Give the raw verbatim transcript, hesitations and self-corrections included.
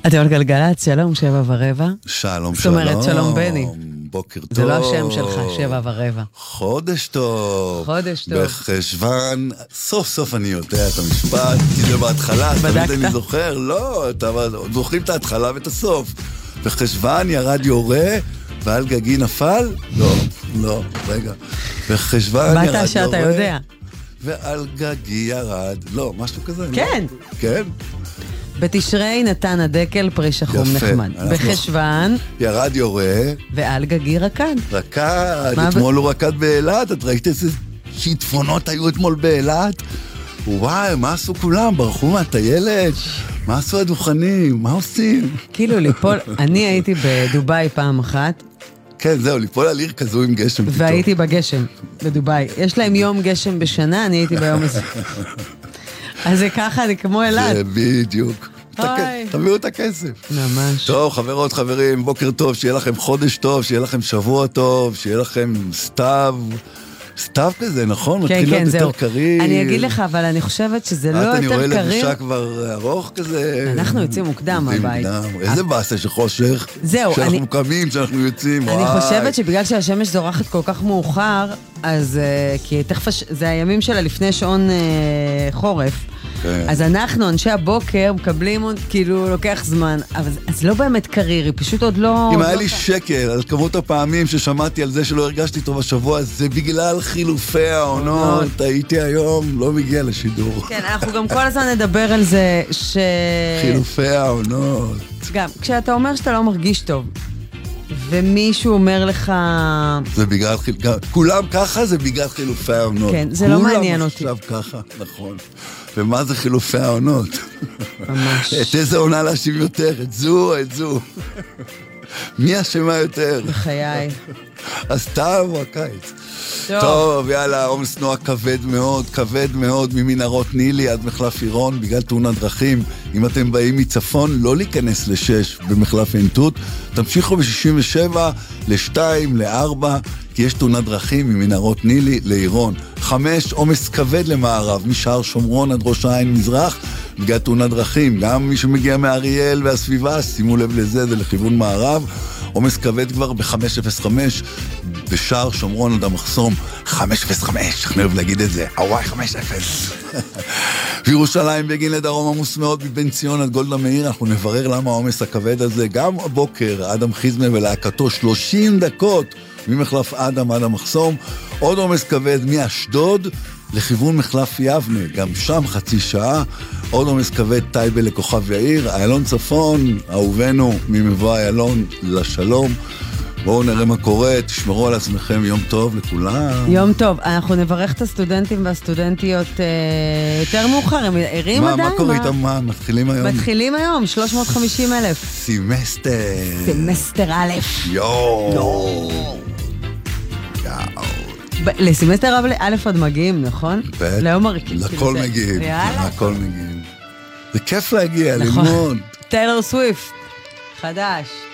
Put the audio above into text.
אתם על גלגלצ, שלום, שבע ורבע. שלום, שלום. זאת אומרת, שלום בני. בוקר טוב. זה לא השם שלך, שבע ורבע. חודש טוב. חודש טוב. בחשוון, סוף סוף אני יודע את המשפט, כי זה בהתחלה, תמיד אני זוכר, לא, זוכרים את ההתחלה ואת הסוף. בחשוון ירד יורה, ועל גגי נפל? לא, לא, רגע. בחשוון ירד יורה. באת שאתה יודע. ועל גגי ירד, לא, משהו כזה. כן. כן. בתשרי נתן הדקל פרי שחום נחמד. בחשוון ירד יורה. ועל גגי רקד. רקד, אתמול הוא רקד באילת, את ראית איזה שיטפונות היו אתמול באילת? וואי, מה עשו כולם? ברחו מהטיילת? מה עשו הדוכנים? מה עושים? כאילו ליפול, אני הייתי בדוביי פעם אחת. כן, זהו, ליפול על עיר כזו עם גשם פתאום. והייתי בגשם, בדוביי. יש להם יום גשם בשנה, אני הייתי ביום הזה. אז זה ככה, זה כמו אילת. זה בדיוק. תביאו את הכסף. ממש. טוב, חברות, חברים, בוקר טוב, שיהיה לכם חודש טוב, שיהיה לכם שבוע טוב, שיהיה לכם סתיו, סתיו כזה, נכון? מתחיל להיות יותר קריב. אני אגיד לך, אבל אני חושבת שזה לא יותר קריב. אני רואה לבושה כבר ארוך כזה. אנחנו יוצאים מוקדם מהבית. איזה באסה שחושך. זהו. שאנחנו קמים, שאנחנו יוצאים. אני חושבת שבגלל שהשמש זורחת כל כך מאוחר, אז כי תכף זה הימים שלה לפני שעון חורף. אז אנחנו, אנשי הבוקר, מקבלים עוד, כאילו, לוקח זמן, אבל זה לא באמת קריר, היא פשוט עוד לא... אם היה לי שקל על כמות הפעמים ששמעתי על זה שלא הרגשתי טוב השבוע, זה בגלל חילופי העונות, הייתי היום, לא מגיע לשידור. כן, אנחנו גם כל הזמן נדבר על זה ש... חילופי העונות. גם, כשאתה אומר שאתה לא מרגיש טוב, ומישהו אומר לך... זה בגלל חילופי... כולם ככה, זה בגלל חילופי העונות. כן, זה לא מעניין אותי. כולם עכשיו ככה, נכון. ומה זה חילופי העונות? ממש. את איזה עונה להשיב יותר? את זו או את זו? מי אשמה יותר? בחיי. הסתיו או הקיץ? טוב. טוב, יאללה, עומס תנועה כבד מאוד, כבד מאוד ממנהרות נילי עד מחלף עירון בגלל תאונת דרכים. אם אתם באים מצפון, לא להיכנס לשש במחלף עין תות, תמשיכו ב-שישים ושבע ל-שתיים, ל-ארבע, כי יש תאונת דרכים ממנהרות נילי לעירון. חמש, עומס כבד למערב, משער שומרון עד ראש העין מזרח, בגלל תאונת דרכים. גם מי שמגיע מאריאל והסביבה, שימו לב לזה, זה לכיוון מערב. עומס כבד כבר ב-חמש אפס חמש, בשער שומרון עד המחסום, חמש אפס חמש, אני אוהב להגיד את זה, הוואי חמש אפס. בירושלים בגין לדרום עמוס מאוד מבן ציון עד גולדה מאיר, אנחנו נברר למה העומס הכבד הזה, גם הבוקר, אדם חיזמה ולהקתו, שלושים דקות ממחלף אדם עד המחסום, עוד עומס כבד מאשדוד לכיוון מחלף יבנה, גם שם חצי שעה, עוד עומס כבד טייבה לכוכב יאיר, איילון צפון, אהובנו ממבוא איילון לשלום, בואו נראה מה קורה, תשמרו על עצמכם, יום טוב לכולם. יום טוב, אנחנו נברך את הסטודנטים והסטודנטיות אה, יותר מאוחר, הם ערים עדיין? מה קורה איתם, מה? מתחילים היום? מתחילים היום, שלוש מאות וחמישים אלף. סמסטר. סמסטר א'. יואו. יואו. לסמסטר א' עוד מגיעים, נכון? לכל מגיעים. לכל מגיעים. זה כיף להגיע, ללמוד. טיילור סוויפט, חדש.